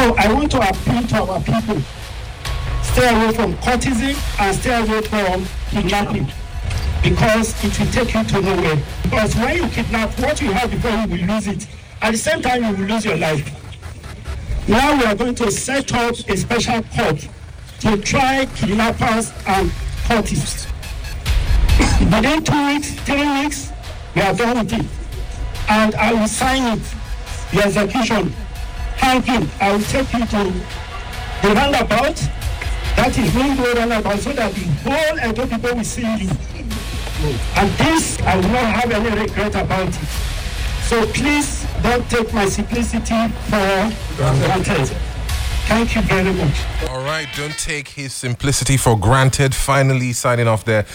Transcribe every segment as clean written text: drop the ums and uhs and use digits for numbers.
So I want to appeal to our people. Stay away from courtesan and stay away from kidnapping, because it will take you to nowhere. Because when you kidnap, what you have before, you will lose it. At the same time, you will lose your life. Now we are going to set up a special court to try kidnappers and cultists. Within 2 weeks, 3 weeks, we are done with it. And I will sign it, the execution. Hanging, I will take you to the roundabout. That is Ring Road roundabout, so that the whole Edo people will see you. And this, I will not have any regret about it. So please don't take my simplicity for granted. Thank you very much. All right, don't take his simplicity for granted. Finally signing off there.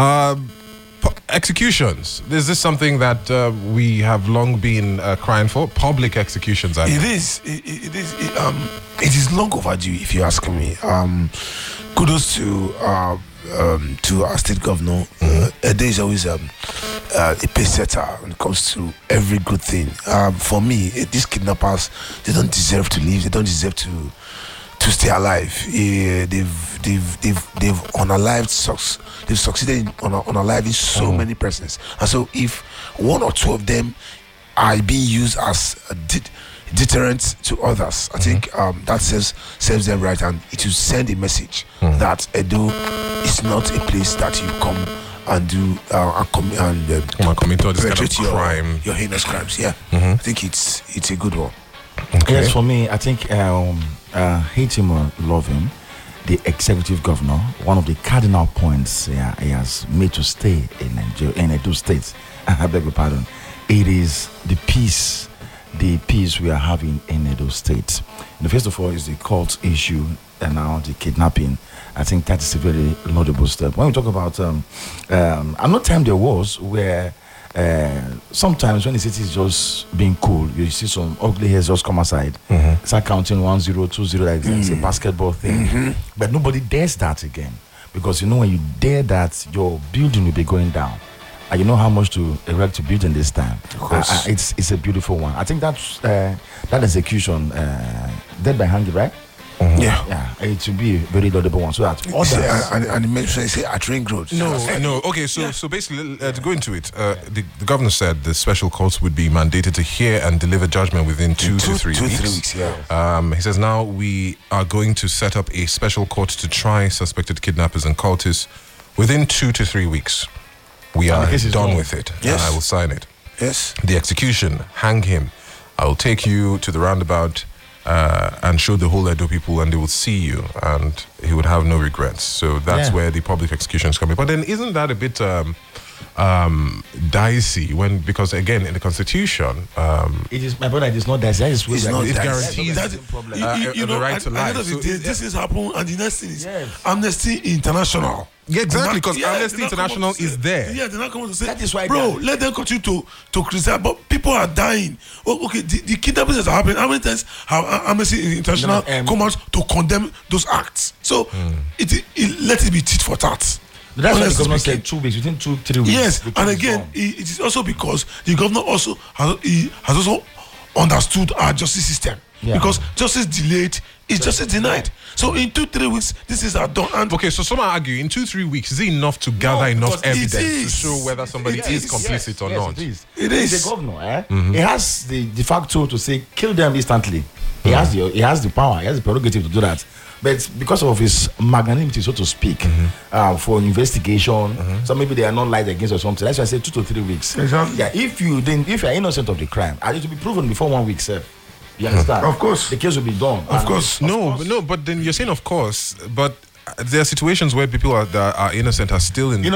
Executions. Is this something that we have long been crying for? Public executions. It is. It is long overdue, if you ask me. Kudos to our state governor. Edo is always a pace setter when it comes to every good thing. For me, these kidnappers, they don't deserve to live. They don't deserve to stay alive. They've unalived. They've succeeded in unaliving so many persons. And so, if one or two of them are being used as a deterrent to others, I think that serves them right, and it will send a message that Edo is not a place that you come and do commit all this kind of crime, your heinous crimes. Yeah, I think it's a good one. Okay. Yes, for me, I think hate him or love him, the executive governor, one of the cardinal points he has made to stay in Edo State, I beg your pardon, it is the peace we are having in Edo State. The first of all is the court issue, and now the kidnapping. I think that is a very laudable step. When we talk about, I'm not time there was where sometimes when the city is just being cool, you see some ugly hairs just come aside, start counting 1 0 2 0, like it's a basketball thing. But nobody dares that again, because you know when you dare that, your building will be going down. And you know how much to erect a building this time. Of course. It's a beautiful one. I think that's that execution, dead by hanging, right? Yeah, it should be a very laudable one. So that others, and make sure you say at Ring Road. No. Okay, so basically, to go into it, the governor said the special courts would be mandated to hear and deliver judgment within 2 to 3 weeks. 2 to 3 weeks, yeah. He says now we are going to set up a special court to try suspected kidnappers and cultists within 2 to 3 weeks. We are done with it. Yes. And I will sign it. Yes. The execution, hang him. I will take you to the roundabout and show the whole Edo people, and they will see you, and he would have no regrets. So that's where the public execution is coming. But then isn't that a bit dicey because again in the Constitution it is, my brother, it is not dicey. It guarantees the right to life. This is happening, and the next thing is Amnesty International. Yeah, exactly, because Amnesty International is there. Yeah, they're not coming to say, that is why, bro, let them continue to criticize, but people are dying. Oh, okay, the kidnappings that are happening, how many times have Amnesty International come out to condemn those acts? So, let it be tit for tat. That's why the governor said 2 weeks, within 2 3 weeks. Yes, and again, it is also because the governor also has also understood our justice system. Yeah. Because justice delayed is justice denied. So in 2 3 weeks, this is done. And okay, so some argue in 2 3 weeks, is it enough to gather enough evidence to show whether somebody is complicit or not? It is. The governor, he has the de facto to say kill them instantly. He has the power, he has the prerogative to do that. But because of his magnanimity, so to speak, for investigation, so maybe they are not lied against or something. That's why I say 2 to 3 weeks. Exactly. Yeah, if you are innocent of the crime, I need to be proven before 1 week, sir. You understand? Of course. The case will be done. Of course. No, but then you're saying of course, but there are situations where people that are innocent are still in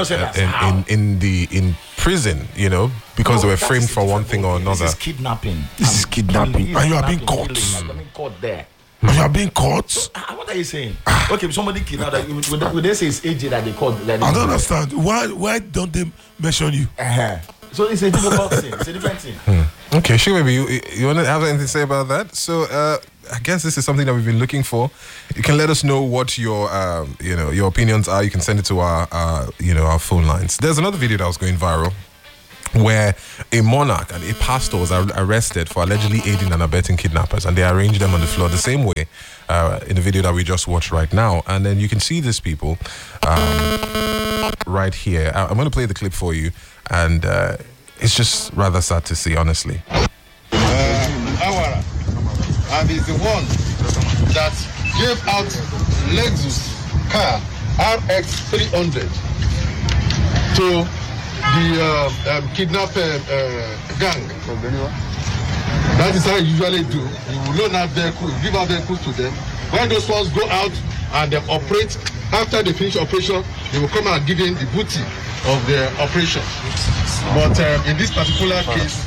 prison, you know, because they were framed for one thing or another. This is kidnapping. And you are being caught. There. You are being caught. So, what are you saying? Okay, somebody kidnapped. Would they say it's AJ that they caught? I don't understand. Why don't they mention you? So it's a difficult thing. It's a different thing. Okay, sure. Maybe you want to have anything to say about that? So I guess this is something that we've been looking for. You can let us know what your your opinions are. You can send it to our our phone lines. There's another video that was going viral where a monarch and a pastor was arrested for allegedly aiding and abetting kidnappers, and they arranged them on the floor the same way in the video that we just watched right now. And then you can see these people right here. I'm going to play the clip for you, and it's just rather sad to see, honestly. Awara, and is the one that gave out Lexus car RX 300 to the kidnap gang. That is how you usually do. You will loan out vehicles, give out vehicles to them. When those ones go out and they operate, after they finish operation, they will come and give them the booty of the operation. But in this particular case,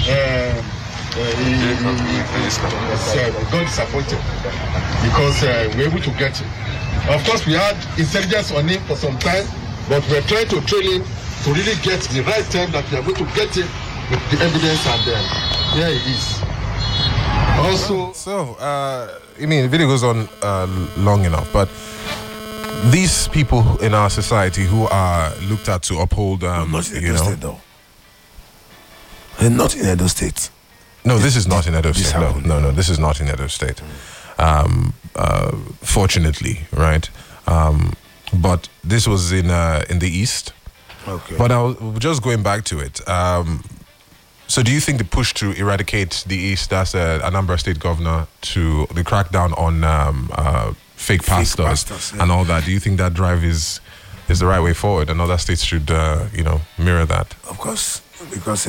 he got disappointed because we were able to get him. Of course, we had intelligence on him for some time, but we're trying to train him to really get the right time that we are going to get him with the evidence, and here he is. Also, I mean, the video goes on long enough, but these people in our society who are looked at to uphold, not in Edo State, though. Not in Edo State. No, this is not in Edo State. No, this is not in Edo State. Fortunately, right? But this was in the East. Okay. But I was just going back to it. So do you think the push to eradicate the East, that's Anambra State governor, to the crackdown on fake pastors yeah, and all that, do you think that drive is the right way forward, and other states should mirror that? Of course, because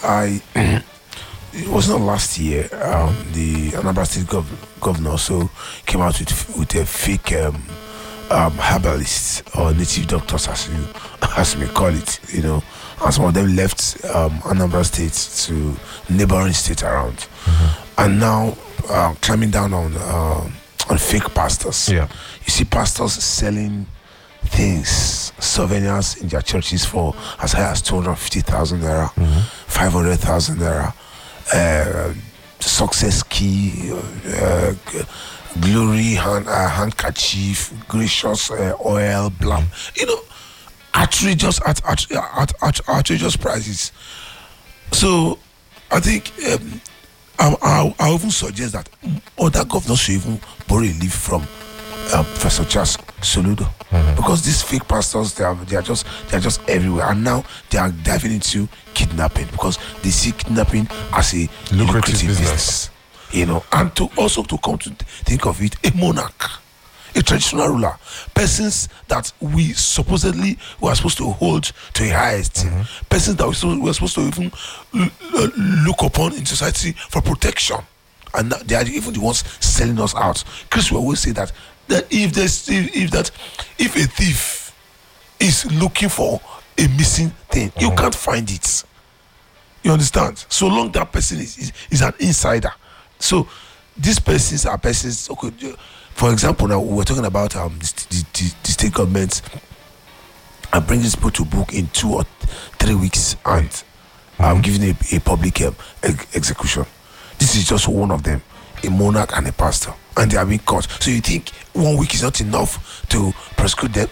it was not last year. The Anambra State governor also came out with a fake herbalists or native doctors, as we call it, and some of them left Anambra State to neighboring states around, and now climbing down on fake pastors. Yeah, you see pastors selling things, souvenirs in their churches for as high as 250,000 naira, 500,000 naira, success key, glory handkerchief, gracious oil, blah. Outrageous prices. So I think I even suggest that other governors should even borrow a leaf from Professor Charles Soludo, because these fake pastors they are just everywhere, and now they are diving into kidnapping because they see kidnapping as a lucrative business. And to come to think of it, a monarch, a traditional ruler, persons that we supposedly were supposed to hold to a high esteem, persons that we were supposed to even look upon in society for protection, and they are even the ones selling us out. Chris will always say that if a thief is looking for a missing thing, you can't find it. You understand? So long that person is an insider. So these persons are persons. Okay, for example, now we're talking about the state government and bringing people to book in 2 or 3 weeks, and giving a public execution. This is just one of them, a monarch and a pastor, and they are being caught. So you think 1 week is not enough to prosecute them?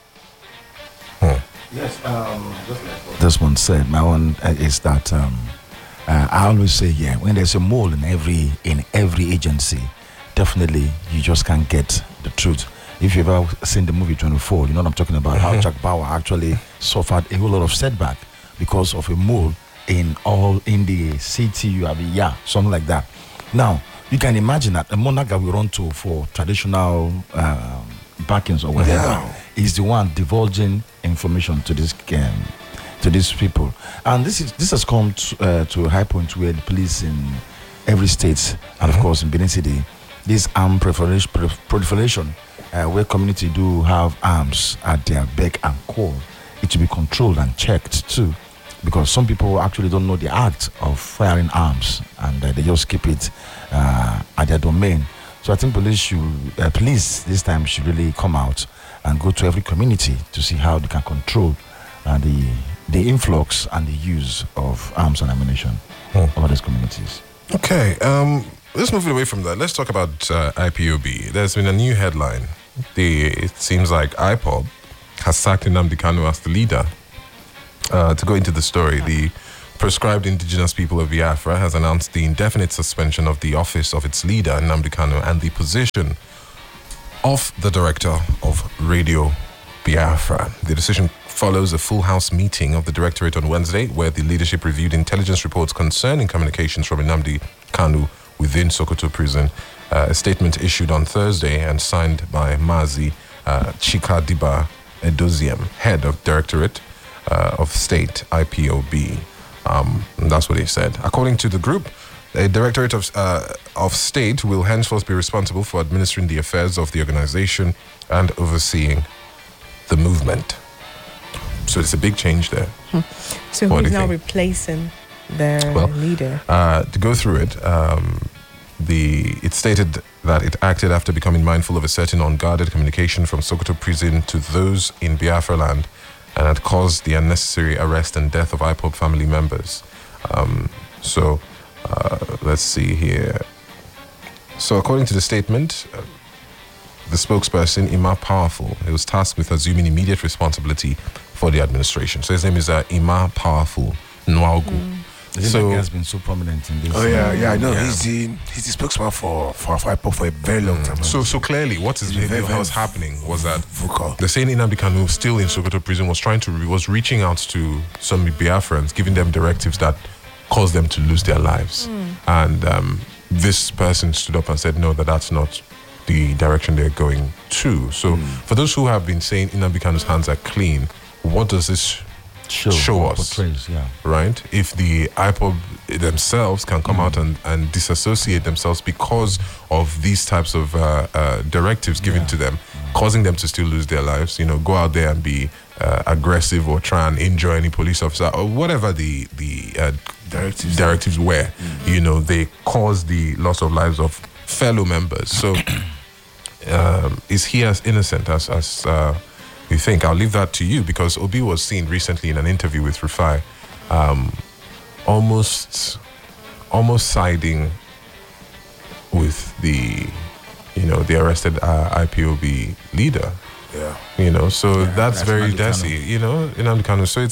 Yes, just like what this one said, my one is that I always say, when there's a mole in every agency, definitely you just can't get the truth. If you've ever seen the movie 24, you know what I'm talking about, how Jack Bauer actually suffered a whole lot of setback because of a mole in the city, something like that. Now, you can imagine that a monarch that we run to for traditional backings or whatever is the one divulging information to these people, and this has come to a high point where the police in every state and of course in Benin City, this armed proliferation where community do have arms at their beck and call, it should be controlled and checked too, because some people actually don't know the act of firing arms, and they just keep it at their domain. So I think police this time should really come out and go to every community to see how they can control the influx and the use of arms and ammunition over these communities. Okay, let's move away from that. Let's talk about IPOB. There's been a new headline. It seems like IPOB has sacked Nnamdi Kanu as the leader. To go into the story, the Proscribed Indigenous People of Biafra has announced the indefinite suspension of the office of its leader, Nnamdi Kanu, and the position of the director of Radio Biafra. The decision follows a full house meeting of the directorate on Wednesday, where the leadership reviewed intelligence reports concerning communications from Nnamdi Kanu within Sokoto prison. A statement issued on Thursday and signed by Mazi Chikadiba Edoziem, head of Directorate of State, IPOB. That's what he said. According to the group, the Directorate of State will henceforth be responsible for administering the affairs of the organization and overseeing the movement. So it's a big change there. So who's now replacing their leader? To go through it, it stated that it acted after becoming mindful of a certain unguarded communication from Sokoto prison to those in Biafra land, and had caused the unnecessary arrest and death of IPOB family members. Let's see here. So according to the statement, the spokesperson, Ima Powerful, he was tasked with assuming immediate responsibility for the administration. So his name is Ima Powerful Nwaugu. So he has been so prominent in this. Oh yeah, I know. Yeah. He's the spokesman for IPOB for a very long time. So clearly, what was happening was that the same Nnamdi Kanu, still in Sokoto prison, was reaching out to some Biafrans, giving them directives that caused them to lose their lives. And this person stood up and said, no, that's not the direction they're going to. So for those who have been saying Nnamdi Kanu's hands are clean, what does this show us? Portrays, yeah. Right? If the IPOB themselves can come out and disassociate themselves because of these types of directives given to them, causing them to still lose their lives, go out there and be aggressive or try and injure any police officer or whatever the directives were, they cause the loss of lives of fellow members. So is he as innocent as you think? I'll leave that to you, because Obi was seen recently in an interview with Rufai almost siding with the arrested IPOB leader. Yeah. So that's very dicey, Nnamdi Kanu. So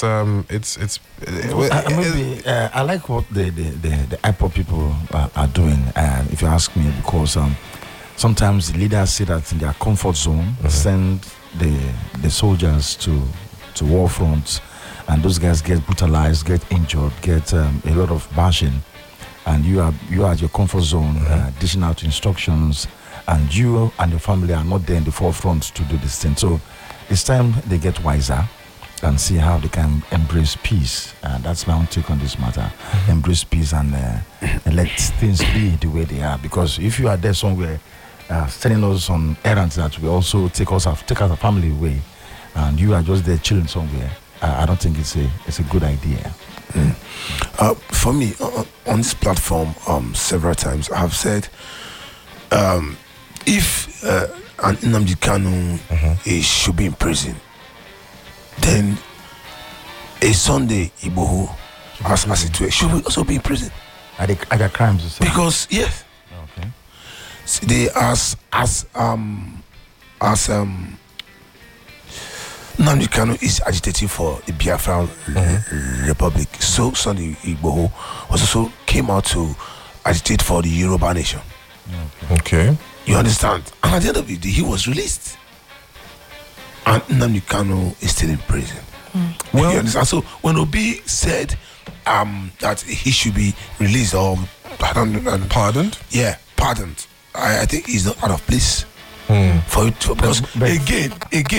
I like what the IPOB people are doing, if you ask me, because sometimes the leaders say that in their comfort zone, send the soldiers to war fronts, and those guys get brutalized, get injured, get a lot of bashing, and you are at your comfort zone, dishing out instructions, and you and your family are not there in the forefront to do this thing. So it's time they get wiser and see how they can embrace peace. That's my own take on this matter. Embrace peace and let things be the way they are. Because if you are there somewhere sending us on errands that will also take our family away, and you are just there chilling somewhere, I don't think it's a good idea. For me, on this platform, several times I have said, if Nnamdi Kanu should be in prison, then a Sunday Igboho as it were should also be in prison. Are there crimes? Because yes, okay. They Nnamdi Kanu is agitating for the Biafran Republic. So Sunday Igboho also came out to agitate for the Yoruba nation. Okay. You understand? And at the end of the day, he was released. And Nnamdi Kanu is still in prison. Well, you understand? So when Obi said that he should be released or pardoned? Yeah, pardoned. I think he's not out of place for it to, because again,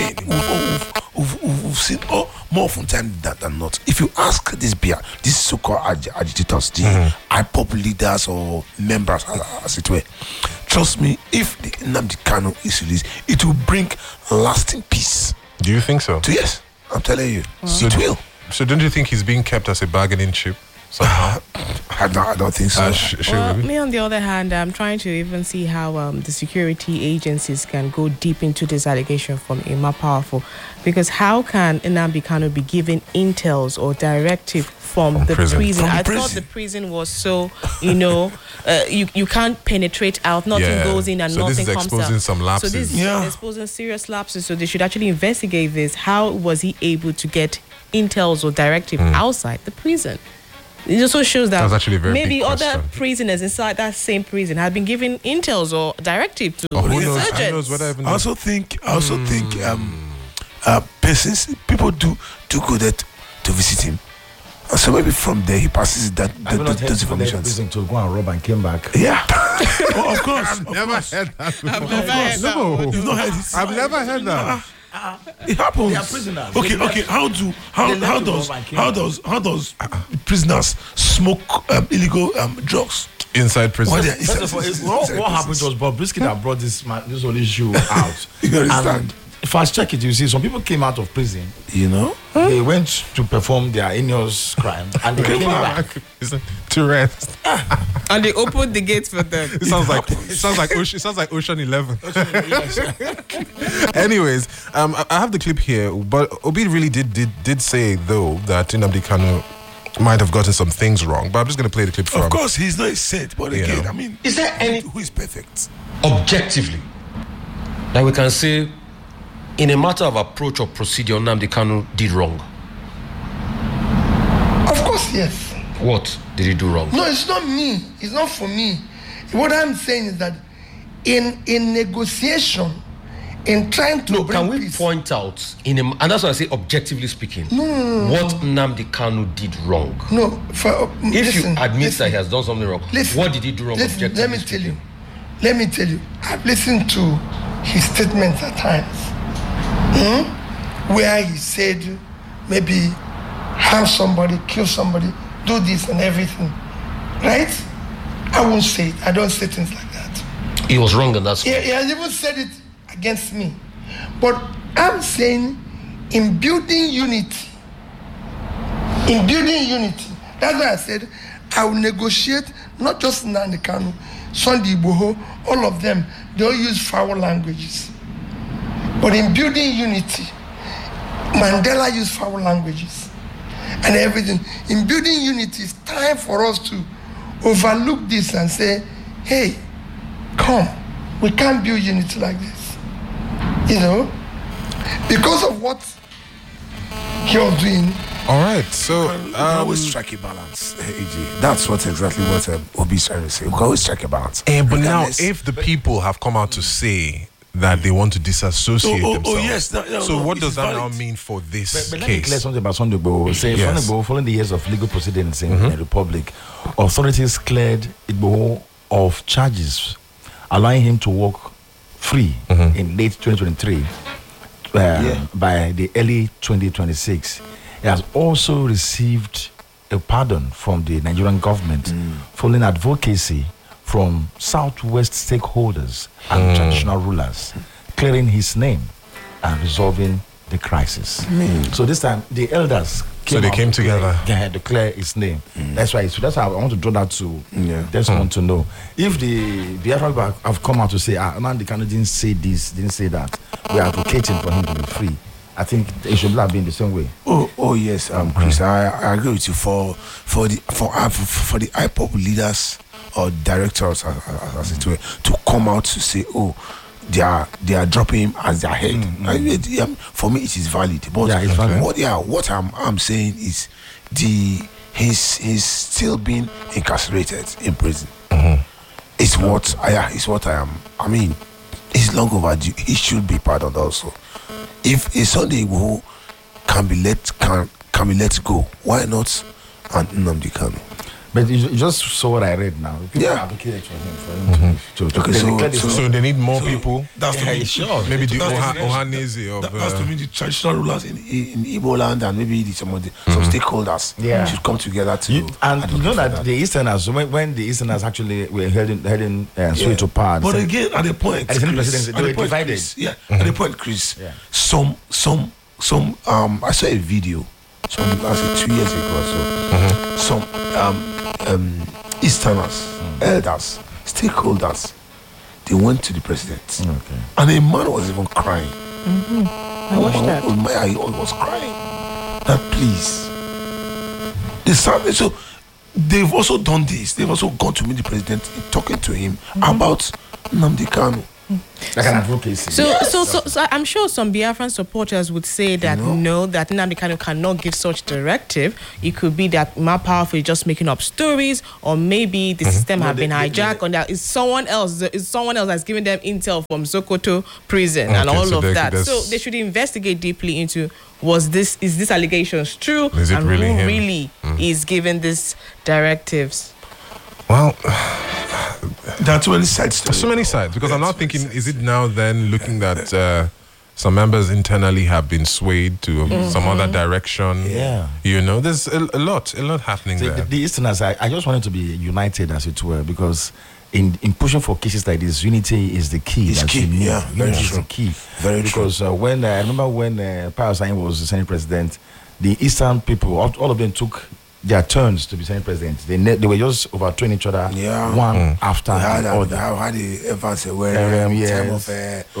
we've seen more from time than not. If you ask these so-called agitators, the IPOB leaders or members, as it were, trust me, if the Nnamdi Kanu is released, it will bring lasting peace. Do you think so? Yes, I'm telling you, it will. So don't you think he's being kept as a bargaining chip somehow? I don't think so. Me on the other hand, I'm trying to even see how the security agencies can go deep into this allegation from Ima Powerful, because how can Nnamdi Kanu be given intels or directive from the prison? I thought the prison was so, you can't penetrate out, nothing goes in and so nothing comes out. So this is exposing some lapses. So this is exposing serious lapses, so they should actually investigate this. How was he able to get intels or directive outside the prison? It also shows that That's actually a very maybe big other question. prisoners inside that same prison had been given intels or directive to Who knows? Who insurgents. knows whether even I also think persons, people do go there to visit him. And so maybe from there he passes those information. To go and rob and came back. Yeah. Oh, of course. never heard that before. I've never heard that. No, You've not heard this. I've never heard that. It happens. They are prisoners. Okay. How does prisoners smoke illegal drugs? Inside prison. Why they are First of all, inside what happened prisons? was Bobrisky that brought this whole issue out. You understand? And fast check it, you see, some people came out of prison. You know? They went to perform their heinous crime and they came back. To rest. And they opened the gates for them. It sounds like Ocean 11. Anyways, I have the clip here, but Obi really did say though that Nnamdi Kanu might have gotten some things wrong. But I'm just going to play the clip from. Of course, he's not a saint, but again, Yeah. I mean, Is there any who is perfect? objectively that we can say in a matter of approach or procedure Nnamdi Kanu did wrong? Of course, yes. What did he do wrong? No, it's not me. It's not for me. What I'm saying is that in negotiation, in trying to No, bring can we peace, point out and that's why I say objectively speaking, what Nnamdi Kanu did wrong? No, for If listen, you admit listen, that he has done something wrong, listen, what did he do wrong listen, objectively let me tell speaking? you. Let me tell you. I've listened to his statements at times, where he said maybe harm somebody, kill somebody, do this and everything, right? I won't say it. I don't say things like that. He was wrong in that He, way. he has even said it against me. But I'm saying in building unity, that's why I said I will negotiate, not just Nnamdi Kanu, Sunday Igboho, all of them, they all use foul languages. But in building unity, Mandela used foul languages and everything. In building unity, it's time for us to overlook this and say, hey, come, we can't build unity like this. You know? Because of what he was doing. All right, so We can always strike a balance, AJ. That's what exactly what Obi's trying to say. We can always strike a balance. but now Regardless. if the people have come out to say that they want to disassociate themselves, yes. No, so what it does is that valid. now mean for this But let me clear case? something about Sunday Igboho. Say Yes. Sunday Igboho, following the years of legal proceedings in the Republic, authorities cleared Igboho of charges, allowing him to walk free in late 2023 by the early 2026. He has also received a pardon from the Nigerian government following advocacy from Southwest stakeholders and traditional rulers, clearing his name and resolving the crisis. So this time, the elders So they out came to together. declare his name. That's why. So that's how I want to draw that to. Just want to know if the Biafra people have come out to say, Nnamdi Kanu didn't say this, didn't say that. We are advocating for him to be free. I think it should have been the same way. Oh yes, Chris, I agree with you. For the IPOP leaders or directors, as it were, to come out to say, they are dropping him as their head. For me, it is valid. But Yeah, it's valid. what I'm saying is, he's still being incarcerated in prison. It's what I am. I mean, it's long overdue. He should be pardoned also. If a Sunday Igboho can be let go, why not Nnamdi Kanu? But you just saw what I read now. People Yeah. advocated for him to Okay, they so- declared his So name. they need more people. That's to me. sure. Maybe the That's the- Ohanese of. That's to me the traditional rulers in Igbo land and maybe some stakeholders Yeah. should come together to. And you know advocate that for the Easterners, when the Easterners actually were heading straight to power, But they said- again, at the point, At the Senate Chris, presidency, at they the were point, divided. Chris, at the point, Chris, Yeah. some I saw a video I say 2 years ago or so. Some Easterners, elders, stakeholders, they went to the president, and a man was even crying. I watched that. He was crying that please. So they've also done this. They've also gone to meet the president, talking to him about Nnamdi Kanu. Like an advocacy. So I'm sure some Biafran supporters would say that no, that Nnamdi Kanu cannot give such directive. It could be that more powerful is just making up stories, or maybe the system have been hijacked, or that is someone else that's giving them intel from Sokoto prison and all of that. So they should investigate deeply into is this allegations true, is it and really who him? really is giving these directives. Well, there are too many sides to it. So many sides, because I'm not thinking, is it now then looking that some members internally have been swayed to some other direction? Yeah. You know, there's a lot happening there. The Easterners, I just wanted to be united, as it were, because in pushing for cases like this, unity is the key. It's key, yeah. Unity is the key. Very because when I remember when Parasain was the Senate President, the Eastern people, all of them took their turns to be Senate President. They were just overthrowing each other, one after the other. How the Evans were time of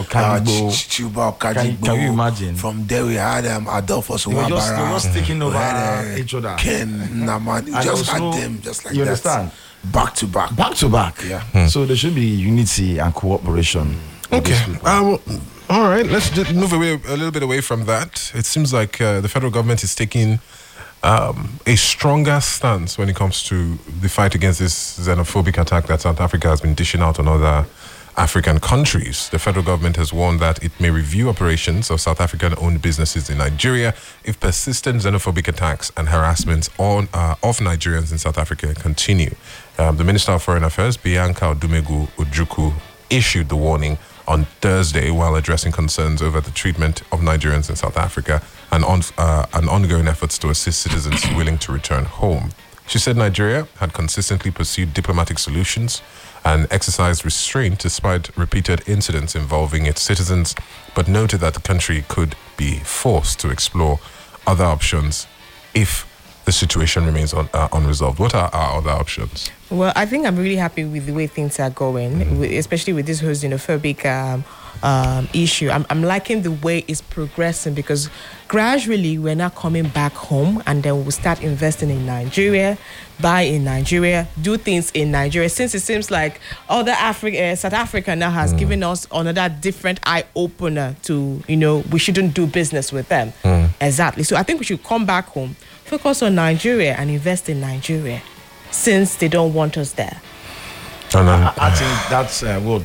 Chuba Okajigbo. Can you imagine? From there we had Adolphus They were just taking over each other. Ken Naman, just had them just like that. You understand? Back to back. Back to back. Yeah. So there should be unity and cooperation. Okay. All right. Let's just move away a little bit away from that. It seems like the federal government is taking a stronger stance when it comes to the fight against this xenophobic attack that South Africa has been dishing out on other African countries. The federal government has warned that it may review operations of South African-owned businesses in Nigeria if persistent xenophobic attacks and harassments of Nigerians in South Africa continue. The Minister of Foreign Affairs, Bianca Odumegu Ojukwu, issued the warning on Thursday while addressing concerns over the treatment of Nigerians in South Africa and ongoing efforts to assist citizens willing to return home. She said Nigeria had consistently pursued diplomatic solutions and exercised restraint despite repeated incidents involving its citizens, but noted that the country could be forced to explore other options if the situation remains unresolved. What are our other options? Well, I think I'm really happy with the way things are going, especially with this whole xenophobic issue. I'm liking the way it's progressing, because gradually we're now coming back home, and then we'll start investing in Nigeria, buy in Nigeria, do things in Nigeria, since it seems like South Africa now has given us another different eye-opener to, we shouldn't do business with them. Exactly. So I think we should come back home, focus on Nigeria and invest in Nigeria, since they don't want us there. I think that's what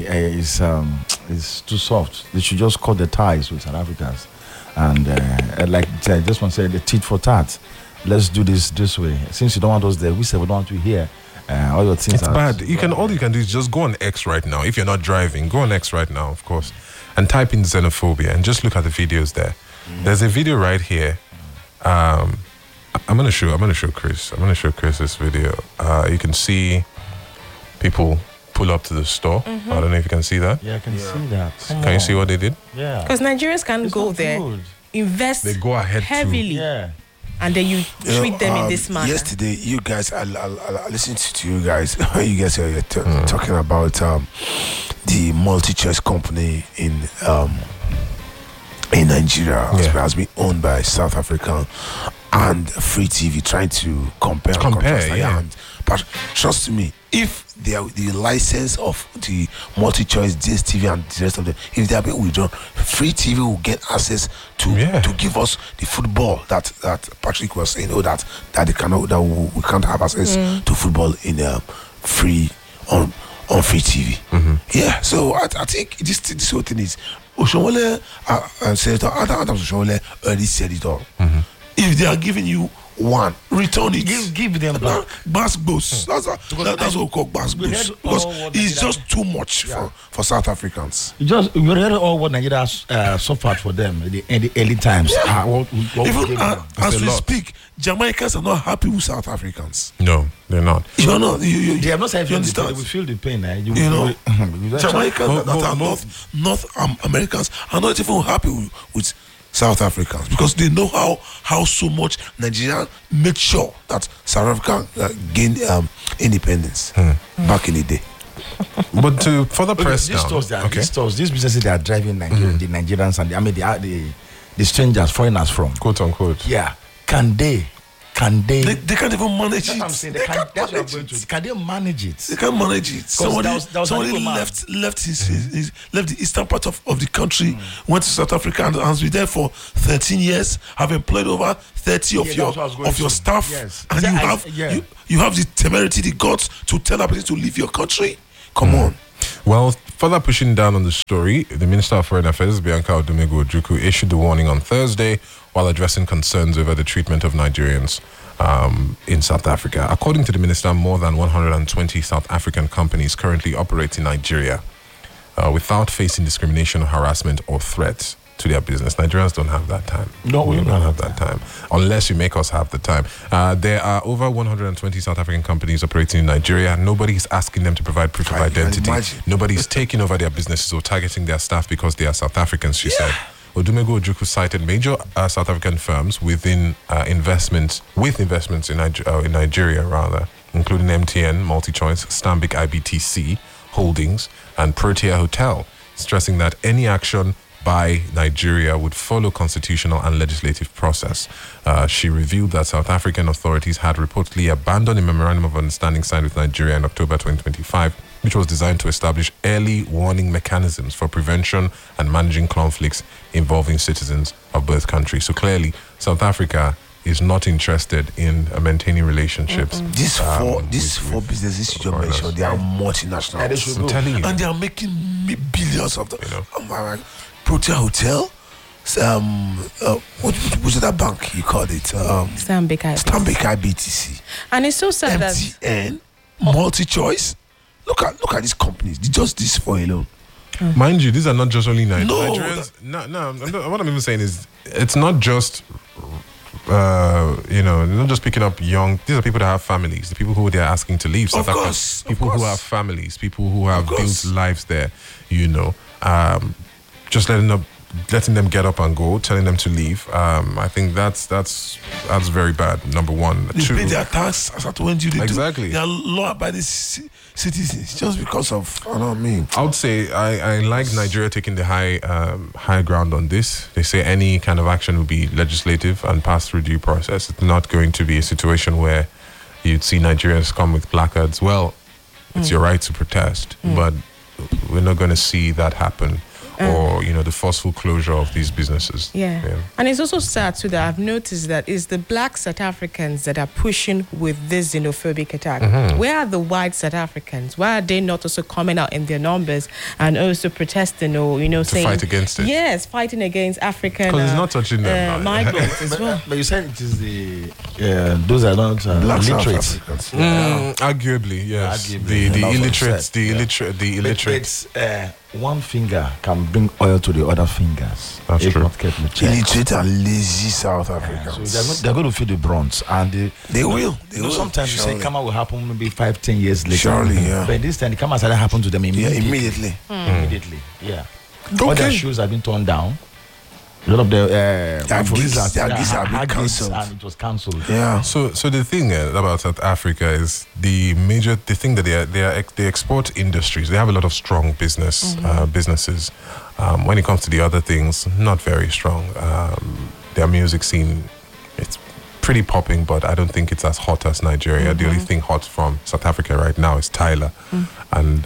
is too soft. They should just cut the ties with South Africans, and like this one said, the tit for tat. Let's do this way. Since you don't want us there, we said we don't want you here. All your things. It's bad. All you can do is just go on X right now. If you're not driving, go on X right now, of course, and type in xenophobia and just look at the videos there. There's a video right here. I'm gonna show Chris. I'm gonna show Chris this video. You can see people pull up to the store. I don't know if you can see that. Yeah, I can see that. Can you see what they did? Yeah. Because Nigerians can't go there, invest they go ahead heavily, and then you treat them in this manner. Yesterday, you guys, I listened to you guys. You guys are talking about the multi-choice company in Nigeria has been owned by South African and Free TV, trying to compare. But trust me, if the license of the multi-choice DSTV and the rest of them, if they are being withdrawn, Free TV will get access to give us the football that Patrick was saying. That they cannot, that we can't have access to football in free on Free TV. Yeah, so I think this whole thing is Oshomole and Senator Adams Oshomole already said it all. If they are giving you one, return it. Give them back. Basbos. That's what we call basbos. Because it's just too much for South Africans. You read all what Nigeria suffered for them in the early times. Even as we speak, Jamaicans are not happy with South Africans. No, they're not. You're not. They have not said you understand. They will feel the pain. Jamaicans that are North Americans are not even happy with South Africans, because they know how so much Nigeria made sure that South Africa gained independence back in the day. But to further press down, these businesses they are driving Nigeria, the Nigerians and the strangers, foreigners from, quote unquote, can they can they? They can't even manage That's it. what I'm saying. They can't That's what I'm manage going it. to. Can they manage it? They can't manage it. Somebody, there was somebody an Igbo man. left the eastern part of the country, went to South Africa and has been there for 13 years. Have employed over 30 of your staff, Yes. and you have the temerity, the guts to tell a person to leave your country. Come on. Well, further pushing down on the story, the Minister of Foreign Affairs, Bianca Odumegu Ojukwu, issued the warning on Thursday while addressing concerns over the treatment of Nigerians in South Africa. According to the minister, more than 120 South African companies currently operate in Nigeria without facing discrimination, harassment, or threats to their business. Nigerians don't have that time. No, we don't have that time. Unless you make us have the time. There are over 120 South African companies operating in Nigeria. Nobody's asking them to provide proof of identity. Nobody's taking over their businesses or targeting their staff because they are South Africans, she said. Odumegu Ojukwu cited major South African firms with investments in Nigeria, including MTN, MultiChoice, Stanbic IBTC Holdings, and Protea Hotel, stressing that any action by Nigeria would follow constitutional and legislative process. She revealed that South African authorities had reportedly abandoned a memorandum of understanding signed with Nigeria in October 2025, which was designed to establish early warning mechanisms for prevention and managing conflicts involving citizens of both countries. So clearly, South Africa is not interested in maintaining relationships. These four businesses you just mentioned, they are multinationals. I'm telling you. And they are making billions of them. Oh my God. Protea Hotel, which is that bank you called it? Stanbic IBTC. And it's so sad MTN, MultiChoice. Look at these companies. Just this for alone. Mind you, these are not just only Nigerians. What I'm even saying is, it's not just not just picking up young. These are people that have families. The people who they're asking to leave South Africa. People who have families. People who have built lives there. Just letting them get up and go, telling them to leave. I think that's very bad. Number one. They pay their tax as at when you exactly. They are law-abiding citizens just because of. I would say I like Nigeria taking the high ground on this. They say any kind of action will be legislative and pass through due process. It's not going to be a situation where you'd see Nigerians come with placards. Well, it's your right to protest, but we're not going to see that happen. Or the forceful closure of these businesses. Yeah. And it's also sad too that I've noticed that it's the black South Africans that are pushing with this xenophobic attack. Where are the white South Africans? Why are they not also coming out in their numbers and also protesting or to saying fight against it? Yes, fighting against African because it's not touching them migrants as well. But you said it is those are not illiterate. Arguably, yes. Arguably, The illiterate. One finger can bring oil to the other fingers. That's true. Not carefully checked. Illiterate and lazy South Africans. So they're going to feel the brunt, and they will. Sometimes you say karma will happen maybe 5-10 years later. Surely, yeah. But this time the karma started happen to them immediately. Immediately, yeah. All their shoes have been torn down. A lot of the gigs have been cancelled, and it was cancelled. Yeah. So the thing about South Africa is the thing that they export industries. They have a lot of strong businesses. When it comes to the other things, not very strong. Their music scene, it's pretty popping, but I don't think it's as hot as Nigeria. The only thing hot from South Africa right now is Tyler, and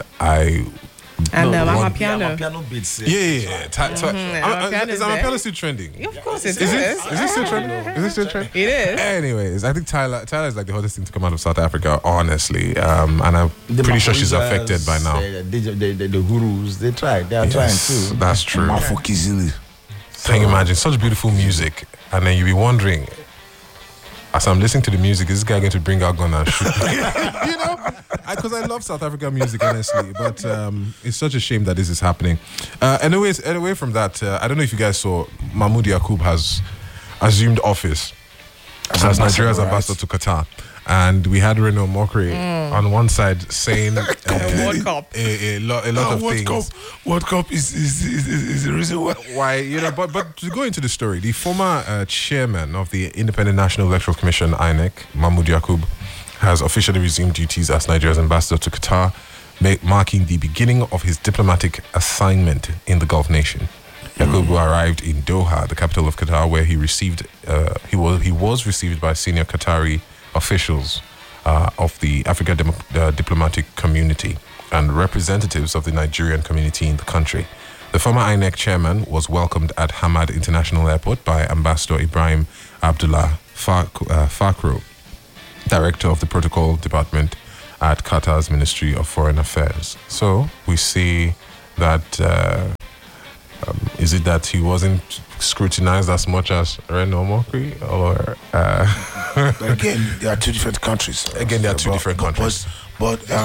Amapiano beats. Yeah. Is Amapiano still trending? Of course it is. Is it still trending? It is. Anyways, I think Tyler is like the hottest thing to come out of South Africa, honestly. And I'm pretty sure she's affected by now. The gurus, they try. They are trying too. That's true. Mafokizili. Can you imagine such beautiful music, and then you be wondering, as I'm listening to the music, is this guy going to bring out gun and shoot? Because I love South African music, honestly. But it's such a shame that this is happening. Anyway, from that, I don't know if you guys saw, Mahmoud Yacoub has assumed office as Nigeria's ambassador to Qatar. And we had Reno Mokri on one side saying World Cup. a lot of things. World Cup is the reason why. But to go into the story, the former chairman of the Independent National Electoral Commission, INEC, Mahmoud Yacoub, has officially resumed duties as Nigeria's ambassador to Qatar, marking the beginning of his diplomatic assignment in the Gulf nation. Yakubu arrived in Doha, the capital of Qatar, where he was received by senior Qatari officials of the Africa diplomatic community and representatives of the Nigerian community in the country. The former INEC chairman was welcomed at Hamad International Airport by Ambassador Ibrahim Abdullah Fakhro, director of the protocol department at Qatar's Ministry of Foreign Affairs. So we see that is it that he wasn't scrutinized as much as Reno Mokri, or again, there are two different countries. Again, there are two different countries. But the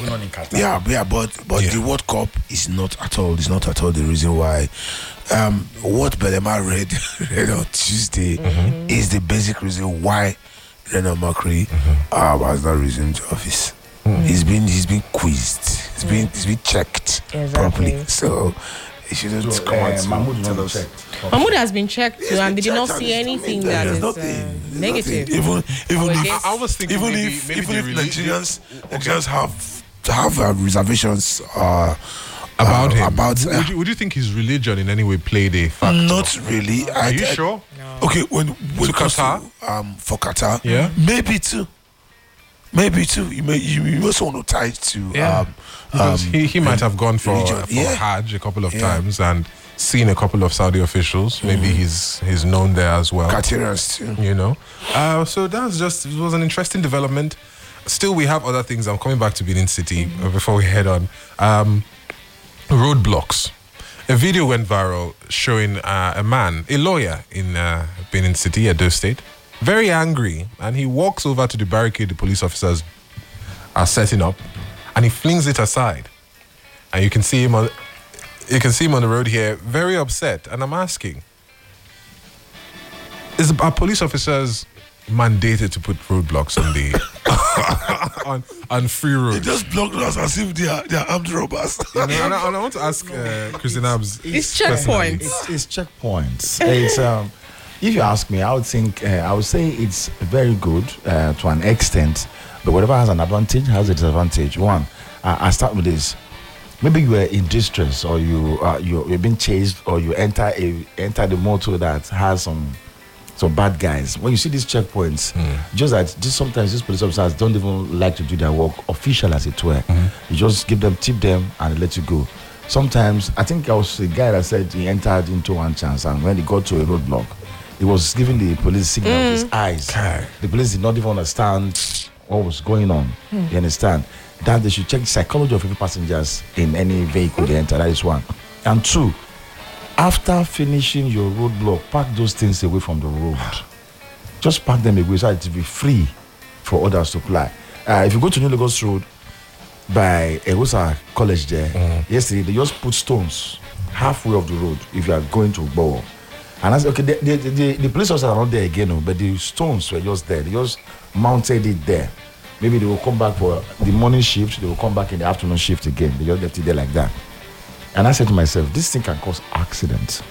World Cup is not at all the reason why. What Belema read on Tuesday is the basic reason why Reno Mokri has not risen to office. He's been quizzed. He's been checked properly. So he shouldn't come out. Mahmoud has been checked too, and they did not see anything that is negative. Even I was thinking if Nigerians have reservations about him. Would you think his religion in any way played a factor? Not really. Are you sure? No. Okay, when it comes Qatar? For Qatar, yeah, maybe too. You also want to tie it to because he might have gone for Hajj a couple of times and seen a couple of Saudi officials. Maybe he's known there as well. Qatarians too. You know, so it was an interesting development. Still, we have other things. I'm coming back to Benin City before we head on. Roadblocks. A video went viral showing a lawyer in Benin City, Edo State, very angry, and he walks over to the barricade the police officers are setting up, and he flings it aside. And you can see him on the road here, very upset. And I'm asking, are police officers mandated to put roadblocks on the on free roads? They just blocked us as if they are armed robbers. You know, and I want to ask Christine Abs. It's checkpoints. It's checkpoints. It's if you ask me, I would say it's very good to an extent, but whatever has an advantage has a disadvantage. One, I start with this. Maybe you are in distress, or you're being chased, or you enter the motor that has some bad guys. When you see these checkpoints, sometimes these police officers don't even like to do their work official, as it were. You just tip them and let you go. Sometimes, I think I was a guy that said he entered into one chance, and when he got to a roadblock, he was giving the police signal with his eyes. The police did not even understand what was going on. You understand? That they should check the psychology of every passengers in any vehicle they enter. That is one. And two, after finishing your roadblock, park those things away from the road. Just park them away so that it will be free for others to fly. If you go to New Lagos Road by Ewosa College there, yesterday they just put stones halfway of the road if you are going to Bowo. And I said, okay, the police officers are not there again, but the stones were just there. They just mounted it there. Maybe they will come back for the morning shift, they will come back in the afternoon shift again. They just left it there like that. And I said to myself, this thing can cause accidents.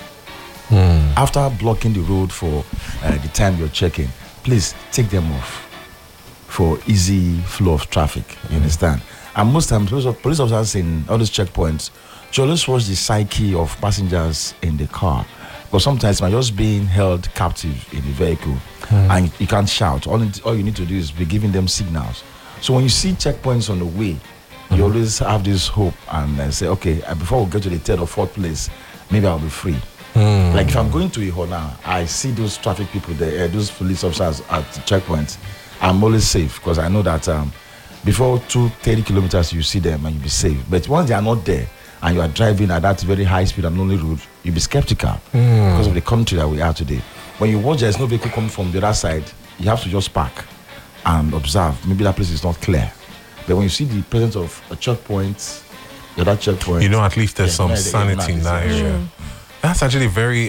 After blocking the road for the time you're checking, please take them off for easy flow of traffic. You understand? And most times, police officers in all these checkpoints should always watch the psyche of passengers in the car. Because sometimes you're just being held captive in the vehicle and you can't shout. All you need to do is be giving them signals. So when you see checkpoints on the way, you always have this hope and say, okay, before we get to the third or fourth place, maybe I'll be free. Like if I'm going to Iho now, I see those traffic people there, those police officers at checkpoints, I'm always safe because I know that before 30 kilometers you see them and you'll be safe. But once they are not there, and you are driving at that very high speed and lonely road, you'll be skeptical because of the country that we are today. When you watch there's no vehicle coming from the other side, you have to just park and observe. Maybe that place is not clear. But when you see the presence of a checkpoint, the other checkpoint, you know, at least there's some sanity in that area. That's actually very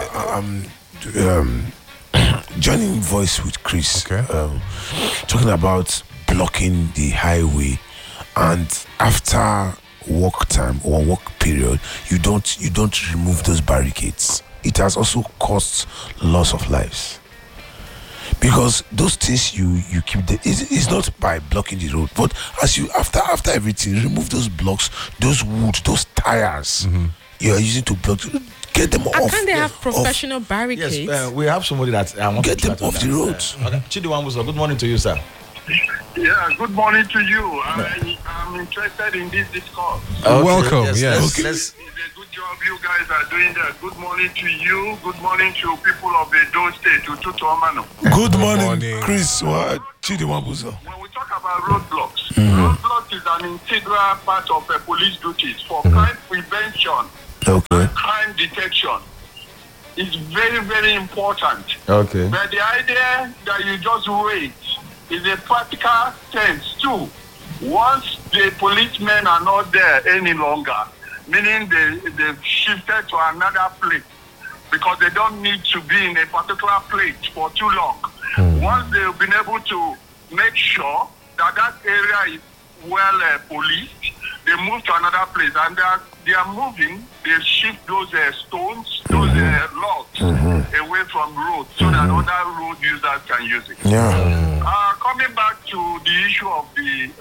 joining voice with Chris, talking about blocking the highway, and after work time or work period, you don't remove those barricades. It has also caused loss of lives, because those things you keep there is not by blocking the road, but as you after everything remove those blocks, those wood, those tires you are using to block, Get them off. Can't they have professional barricades? Yes, we have somebody that I want Get to them off the road. Chidi Wambuso, good morning to you, sir. Yeah, good morning to you. I'm interested in this discourse. Welcome. Yes. It's a good job you guys are doing there. Good morning to you. Good morning to people of Edo State, Ututu Omano. Good morning, Chris. Chidi Wambuso. When we talk about roadblocks, roadblocks is an integral part of police duties for crime prevention and crime detection. It's very, very important. Okay. But the idea that you just wait is a practical sense too. Once the policemen are not there any longer, meaning they've shifted to another place because they don't need to be in a particular place for too long. Once they've been able to make sure that that area is well policed, they move to another place, and they are moving. They shift those stones, those logs away from road so that other road users can use it. Coming back to the issue of the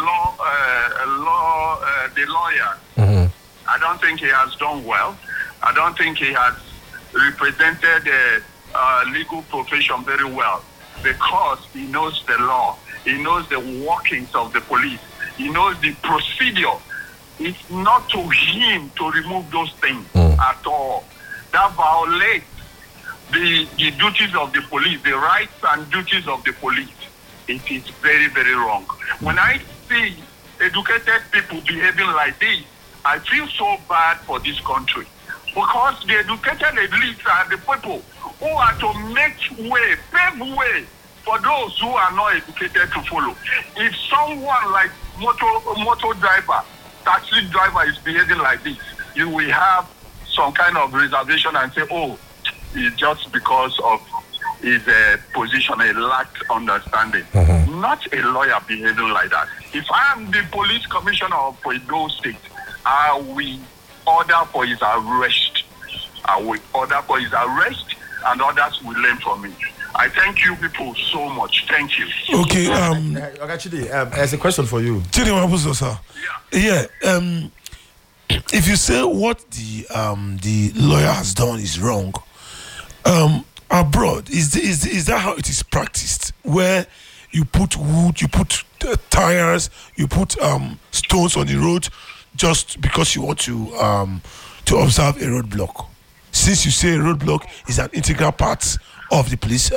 the lawyer, I don't think he has done well. I don't think he has represented the legal profession very well because he knows the law. He knows the workings of the police. He knows the procedure. It's not to him to remove those things at all. That violates the duties of the police, the rights and duties of the police. It is very, very wrong. When I see educated people behaving like this, I feel so bad for this country. Because the educated elites are the people who are to make way, pave way for those who are not educated to follow. If someone like motor driver, taxi driver is behaving like this, you will have some kind of reservation and say, oh, it's just because of his position, a lacked understanding. Not a lawyer behaving like that. If I am the police commissioner of Edo State, I will order for his arrest. I will order for his arrest, and others will learn from it. I thank you people so much. Thank you. Okay. Actually, there's a question for you. Chidi Wambuso, sir. Yeah. If you say what the lawyer has done is wrong, abroad is that how it is practiced? Where you put wood, you put tires, you put stones on the road, just because you want to observe a roadblock. Since you say a roadblock is an integral part of the police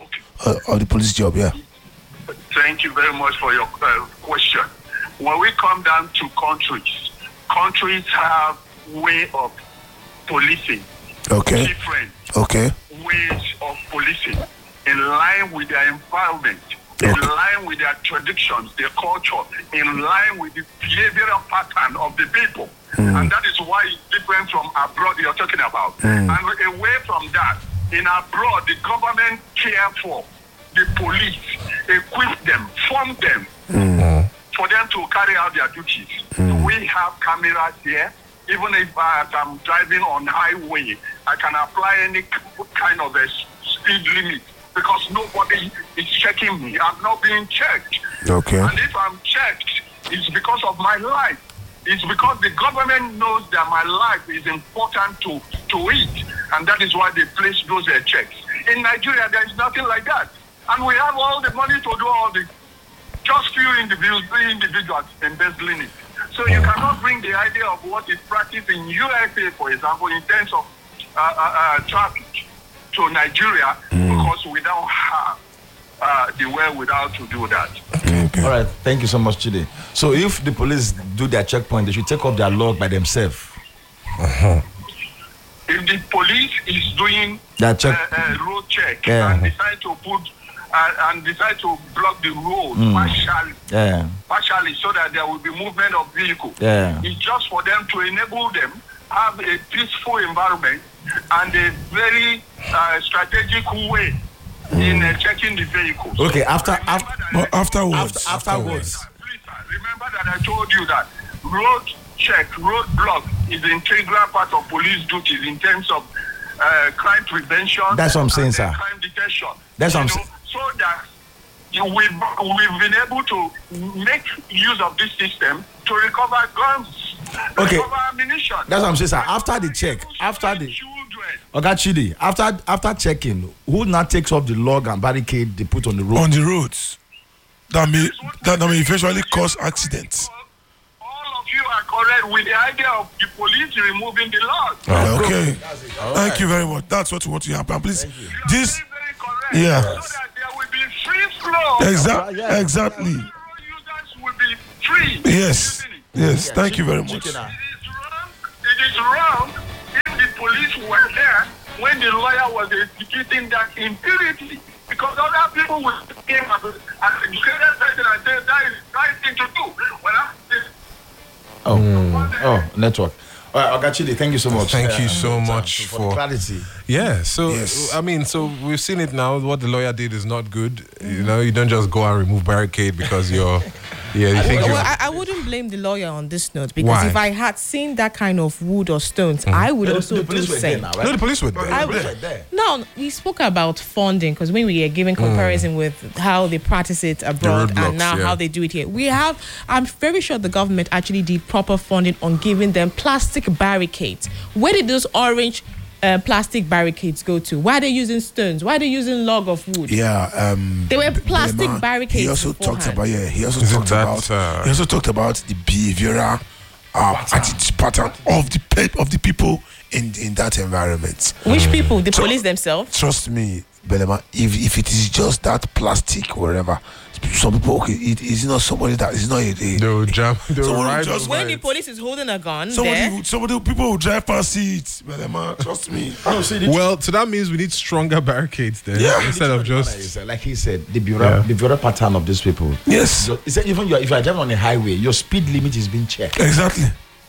job, yeah. Thank you very much for your question. When we come down to countries have way of policing. Okay. Different ways of policing in line with their environment, in line with their traditions, their culture, in line with the behavioral pattern of the people. And that is why it's different from abroad you're talking about. And away from that, in abroad, the government care for the police, equip them, form them for them to carry out their duties. We have cameras here. Even if I'm driving on highway, I can apply any kind of a speed limit because nobody is checking me. I'm not being checked. Okay. And if I'm checked, it's because of my life. It's because the government knows that my life is important to it, and that is why they place those checks. In Nigeria, there is nothing like that. And we have all the money to do all this. Just few individuals embezzling it. So you cannot bring the idea of what is practiced in USA, for example, in terms of traffic to Nigeria because we don't have the wherewithal to do that. All right, thank you so much, Chidi. So if the police do their checkpoint, they should take off their log by themselves. If the police is doing that road check and decide to put and decide to block the road partially so that there will be movement of vehicles. It's just for them to enable them have a peaceful environment and a very strategic way in checking the vehicles. Okay, afterwards. Please, remember that I told you that road check, road block is an integral part of police duties in terms of crime prevention. That's what I'm saying, sir. Crime detection. That's what I'm saying. So that we've been able to make use of this system to recover guns, recover ammunition. That's what I'm saying, sir. After the check, after the Oga Chidi, after checking, who now takes off the log and barricade they put on the road? On the roads. That may eventually cause accidents. All of you are correct with the idea of the police removing the log. Okay. Thank you very much. That's what we want to happen. Please. This. Very correct. Yeah. So that there will be free flow. Exactly. Road users will be free. Yes. Yes. Thank you very much. It is wrong if the police were there when the lawyer was executing that impurity, because other people will came as an educated person and say that is the right thing to do. Network. All right, Oga Chidi, thank you so much. Thank you so much for clarity. Yeah, so Yes. I mean, so we've seen it now. What the lawyer did is not good. You know, you don't just go and remove barricade because you're. Yeah, you think Well, I wouldn't blame the lawyer on this note, because Why? if I had seen that kind of wood or stones, I would also The do police the were there same. now, right? No, the police were there. I The police would- were there. No, we spoke about funding, because when we are giving comparison with how they practice it abroad roadblocks, and now yeah. how they do it here, I'm very sure the government actually did proper funding on giving them plastic barricades. Where did those orange plastic barricades go to? Why are they using stones? Why are they using log of wood? Yeah, They were plastic Belema, barricades He also beforehand. talked about He also Isn't talked that, about. He also talked about the behavioral attitude pattern of the people in that environment. Which people? The police themselves? Trust me, Belema. If it is just that plastic, whatever, some people it is not somebody that is not a. They'll jump. They'll Someone ride just- over When the it. police is holding a gun there, Some of the people who drive past it, Belema. Trust me. Well, so that means we need stronger barricades then, Yeah. instead of just. Like he said, the behavioral pattern of these people. Yes, So, he said even if you are driving on a highway, your speed limit is being checked. exactly.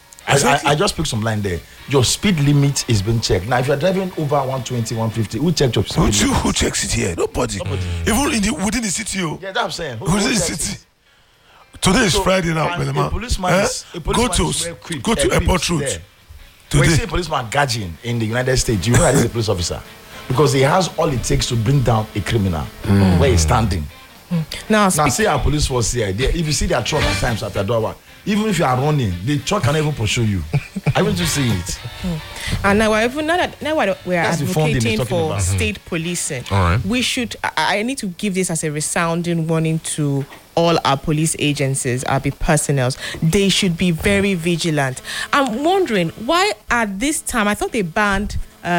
I just picked some line there. Your speed limit is being checked. Now, if you are driving over 120, 150, who checked your speed limit? Who checks it here? Nobody. Even within the city, Yeah, that's what I'm saying. Who within the checks city. it? Today is So, Friday now, and Belema. a policeman is Go well to equipped airport road there. When you see today. a policeman gagging in the United States, you know that he's a police officer, because he has all it takes to bring down a criminal where he's standing. now Now, see our police force here. If you see their truck at times at the door, even if you are running, the truck can even pursue you. I want to see it. and now we're That's the funding he's advocating talking for about. state policing. All right. We should. I need to give this as a resounding warning to all our police agencies, our personnel. They should be very vigilant. I'm wondering why at this time, I thought they banned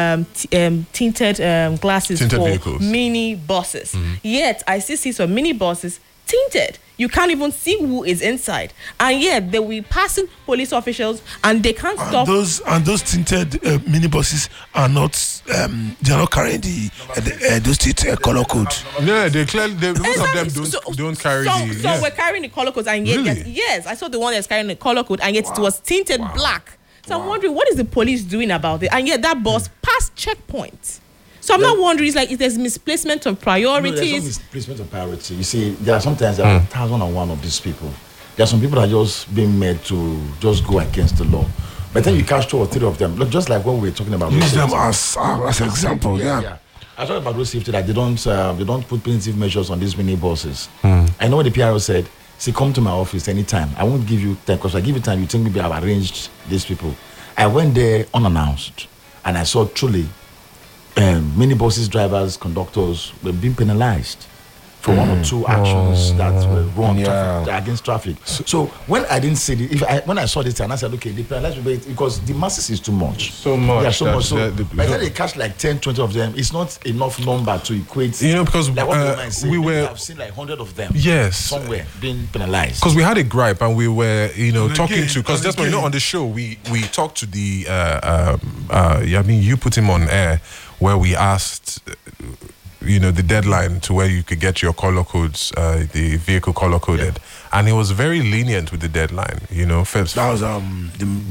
tinted glasses Tinted for vehicles. mini buses. Yet I still see some mini buses tinted. You can't even see who is inside, and yet they will be passing police officials, and they can't stop. Those tinted minibuses are not. They are not carrying those tinted color code. Yeah, they clearly. Most of them Exactly. don't carry some, the. Some Yeah. were carrying the color codes, and yet Really? yes, I saw the one that's carrying the color code, and yet it was tinted black. So I'm wondering, what is the police doing about it? And yet that bus passed checkpoint. So I'm not wondering, it's like if there's misplacement of No, there's no priorities. misplacement of priority. You see, there are 1,001 of these people. There are some people that are just being made to just go against the law. But then you catch 2 or 3 of them. Look, just like when we were talking about road Use them safety. as an example. Yeah. I talked about road safety that they don't put punitive measures on these mini buses. I know what the PRO said. Say, come to my office anytime. I won't give you time, because I give you time, you think maybe I've arranged these people. I went there unannounced, and I saw truly minibuses, drivers, conductors were being penalized for 1 or 2 actions that were wrong against traffic. So when I didn't see it, when I saw this, and I said, okay, they penalize me because the masses is too much. So much. Yeah, so much. So That's by the time they catch like 10, 20 of them, it's not enough number to equate. You know, because like what the man said, we were. I've seen like 100 of them. Yes. Somewhere being penalized. Because we had a gripe and we were, talking again, to, because and that's why, again. on the show, we talked to the, you put him on air where we asked, the deadline to where you could get your color codes, the vehicle color coded. And he was very lenient with the deadline, That was